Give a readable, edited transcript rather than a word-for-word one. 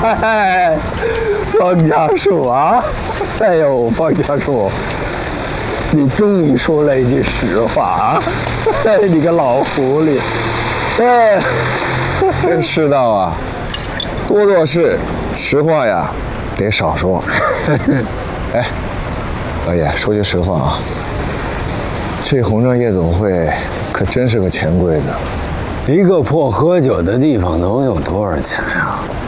哎，方家树啊，哎呦，方家树，你终于说了一句实话啊！哎，你个老狐狸，哎， 真世道啊，多做事，实话呀，得少说。哎，老爷，说句实话啊，这红砖夜总会可真是个钱柜子。 一个破喝酒的地方能有多少钱啊？